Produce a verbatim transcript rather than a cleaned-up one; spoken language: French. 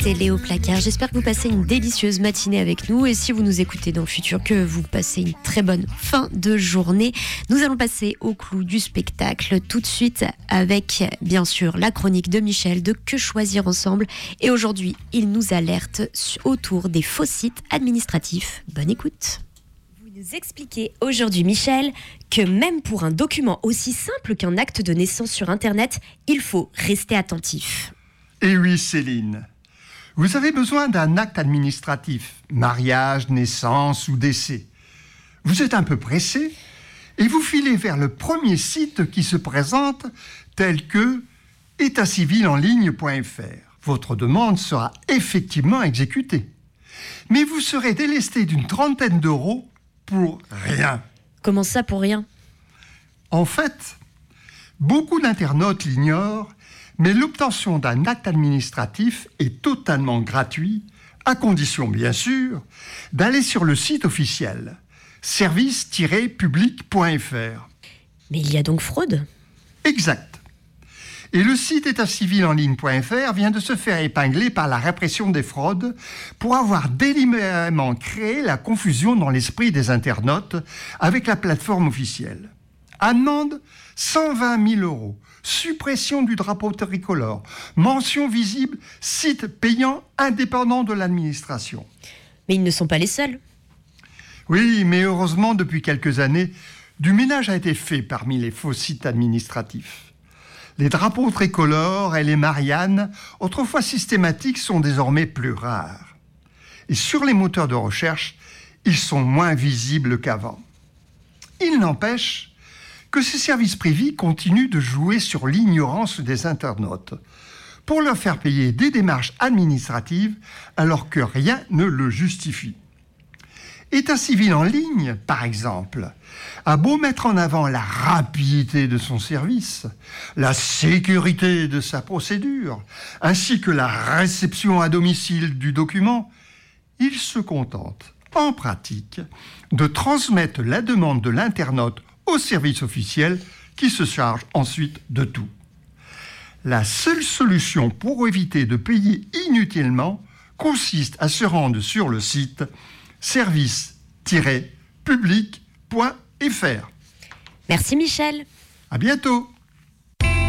Télé au placard. J'espère que vous passez une délicieuse matinée avec nous et si vous nous écoutez dans le futur, que vous passez une très bonne fin de journée. Nous allons passer au clou du spectacle tout de suite avec bien sûr la chronique de Michel de Que choisir ensemble. Et aujourd'hui, il nous alerte autour des faux sites administratifs. Bonne écoute. Vous nous expliquez aujourd'hui, Michel, que même pour un document aussi simple qu'un acte de naissance sur Internet, il faut rester attentif. Et oui, Céline. Vous avez besoin d'un acte administratif, mariage, naissance ou décès. Vous êtes un peu pressé et vous filez vers le premier site qui se présente, tel que état civil en ligne point f r. Votre demande sera effectivement exécutée. Mais vous serez délesté d'une trentaine d'euros pour rien. Comment ça pour rien ? En fait, beaucoup d'internautes l'ignorent, mais l'obtention d'un acte administratif est totalement gratuite, à condition bien sûr d'aller sur le site officiel service tiret public point f r. Mais il y a donc fraude ? Exact. Et le site état civil en ligne point f r vient de se faire épingler par la répression des fraudes pour avoir délibérément créé la confusion dans l'esprit des internautes avec la plateforme officielle. Amende cent vingt mille euros. Suppression du drapeau tricolore. Mention visible, site payant indépendant de l'administration. Mais ils ne sont pas les seuls. Oui, mais heureusement, depuis quelques années, du ménage a été fait parmi les faux sites administratifs. Les drapeaux tricolores et les Mariannes, autrefois systématiques, sont désormais plus rares. Et sur les moteurs de recherche, ils sont moins visibles qu'avant. Il n'empêche que ces services privés continuent de jouer sur l'ignorance des internautes pour leur faire payer des démarches administratives alors que rien ne le justifie. État civil en ligne, par exemple, a beau mettre en avant la rapidité de son service, la sécurité de sa procédure, ainsi que la réception à domicile du document, il se contente, en pratique, de transmettre la demande de l'internaute au service officiel qui se charge ensuite de tout. La seule solution pour éviter de payer inutilement consiste à se rendre sur le site service tiret public point f r. Merci Michel. À bientôt.